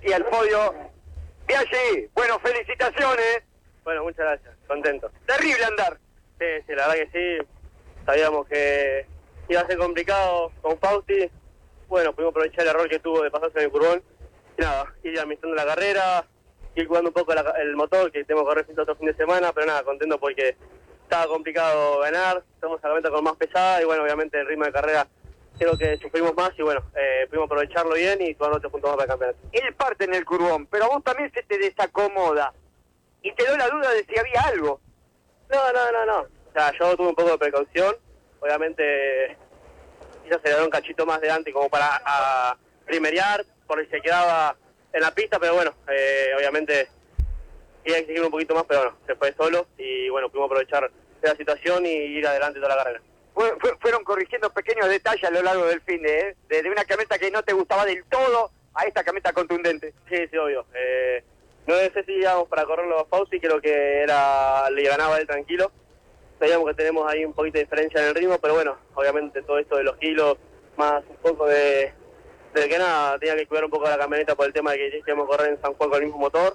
Alberti al podio. Biaggi, bueno, felicitaciones. Bueno, muchas gracias, contento. Terrible andar. Sí, la verdad que sí. Sabíamos que iba a ser complicado con Fausti. Bueno, pudimos aprovechar el error que tuvo de pasarse en el curbón. Y nada, ir administrando la carrera, ir cuidando un poco el motor, que tengo que correr otro fin de semana, pero nada, contento porque estaba complicado ganar. Estamos a la meta con más pesada y bueno, obviamente el ritmo de carrera creo que sufrimos más y bueno, pudimos aprovecharlo bien y tomar 8 puntos más para el campeonato. Él parte en el curbón, pero a vos también se te desacomoda. Y te doy la duda de si había algo. No. O sea, yo tuve un poco de precaución. Obviamente, quizás se le da un cachito más delante como para primerear, por si se quedaba en la pista, pero bueno, obviamente iba a exigir un poquito más, pero bueno, se fue solo y bueno, pudimos aprovechar de la situación y ir adelante toda la carrera. Fueron corrigiendo pequeños detalles a lo largo del fin de una camioneta que no te gustaba del todo a esta camioneta contundente. Sí, obvio. No sé si íbamos para correrlo a Fausti, creo que le ganaba él tranquilo. Sabíamos que tenemos ahí un poquito de diferencia en el ritmo, pero bueno, obviamente todo esto de los kilos, más un poco de que nada, tenía que cuidar un poco la camioneta por el tema de que íbamos a correr en San Juan con el mismo motor.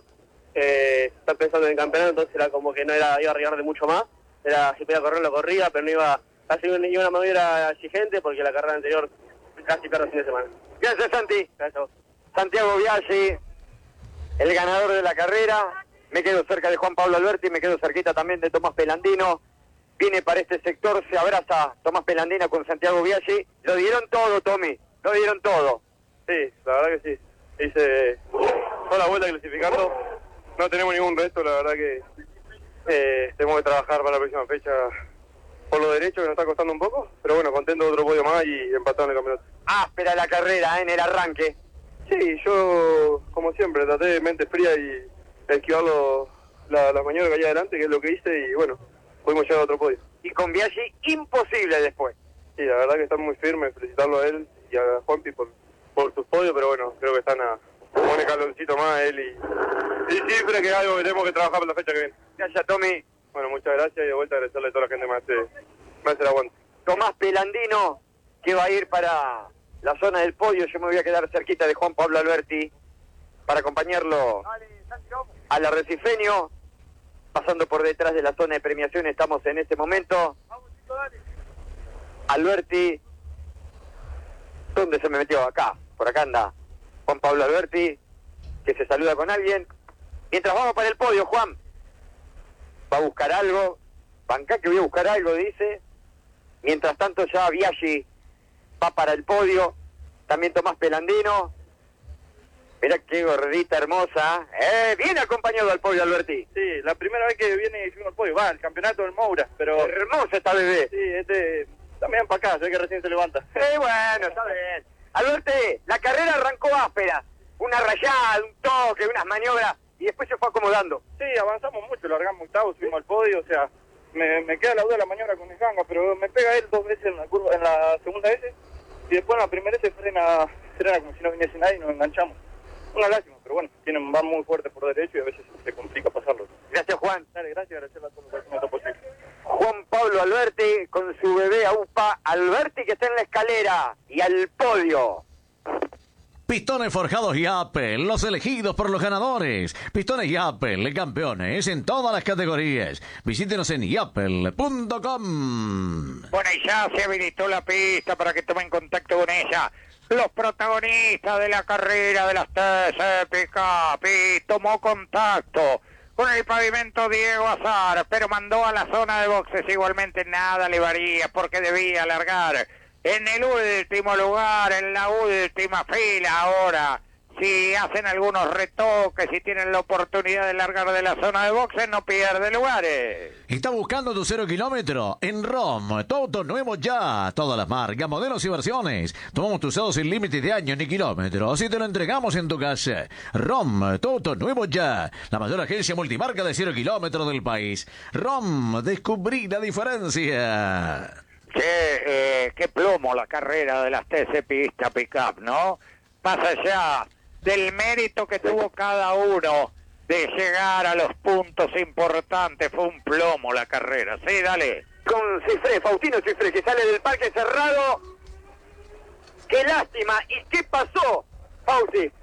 Está pensando en el campeonato, entonces era como que no iba a arriesgar de mucho más. Era, si podía correr, lo corría, pero no iba a hacer una maniobra exigente porque la carrera anterior casi perdió el fin de semana. Gracias, Santi. Gracias a vos. Santiago Biaggi, el ganador de la carrera. Me quedo cerca de Juan Pablo Alberti, me quedo cerquita también de Tomás Pelandino. Viene para este sector, se abraza Tomás Pelandino con Santiago Biaggi. Lo dieron todo, Tommy, lo dieron todo. Sí, la verdad que sí. Hice toda la vuelta clasificando. No tenemos ningún resto, la verdad que tenemos que trabajar para la próxima fecha por lo derecho, que nos está costando un poco. Pero bueno, contento de otro podio más y empatado en el campeonato. Áspera la carrera, en el arranque. Sí, yo, como siempre, traté de mente fría y esquivar la maniobra que hay adelante, que es lo que hice, y bueno, pudimos llegar a otro podio. Y con Biaggi, imposible después. Sí, la verdad que están muy firmes, felicitarlo a él y a Juanpi por sus podios, pero bueno, creo que están a un escaloncito más él y siempre que es algo que tenemos que trabajar para la fecha que viene. Gracias, Tommy. Bueno, muchas gracias y de vuelta agradecerle a toda la gente que me hace el aguante. Tomás Pelandino, que va a ir para la zona del podio. Yo me voy a quedar cerquita de Juan Pablo Alberti para acompañarlo al arrecifeño. Pasando por detrás de la zona de premiación estamos en este momento. Alberti, ¿dónde se me metió? Acá, por acá anda Juan Pablo Alberti, que se saluda con alguien. Mientras vamos para el podio, Juan, va a buscar algo, bancá que voy a buscar algo, dice. Mientras tanto ya Biaggi va para el podio, también Tomás Pelandino. Mirá qué gordita hermosa, bien acompañado al podio, Alberti. Sí, la primera vez que viene hicimos el podio, va, el campeonato del Moura, pero... Hermosa esta bebé. Sí, también para acá, sé que recién se levanta. Bueno, está bien. Alberti, la carrera arrancó áspera, una rayada, un toque, unas maniobras, y después se fue acomodando. Sí, avanzamos mucho, largamos octavo, subimos al podio, o sea, me queda la duda de la maniobra con el ganga, pero me pega él 2 veces en la curva, en la segunda vez, y después en la primera vez se frena como si no viniese nadie y nos enganchamos. Una lástima, pero bueno, van muy fuerte por derecho y a veces se complica pasarlo. Gracias, Juan. Dale, gracias, agradecerle a todos los que posible. Juan Pablo Alberti con su bebé AUPA, Alberti que está en la escalera y al podio. Pistones forjados Yapel, los elegidos por los ganadores. Pistones Yapel, campeones en todas las categorías. Visítenos en yapel.com. Bueno, y ya se habilitó la pista para que tomen contacto con ella. Los protagonistas de la carrera de las TC Pickup, y tomó contacto con el pavimento Diego Azar, pero mandó a la zona de boxes. Igualmente nada le varía porque debía alargar en el último lugar, en la última fila. Ahora, si hacen algunos retoques, si tienen la oportunidad de largar de la zona de boxes, no pierde lugares. ¿Está buscando tu 0 kilómetro? En ROM, todo nuevo ya. Todas las marcas, modelos y versiones. Tomamos tu usado sin límite de años ni kilómetros y te lo entregamos en tu casa. ROM, todo nuevo ya. La mayor agencia multimarca de 0 kilómetros del país. ROM, descubrí la diferencia. Qué plomo la carrera de las TC Pista Pickup, ¿no? Pasa ya del mérito que tuvo cada uno de llegar a los puntos importantes. Fue un plomo la carrera. Sí, dale. Con Cifré, Faustino Cifré, que sale del parque cerrado. ¡Qué lástima! ¿Y qué pasó, Fausti?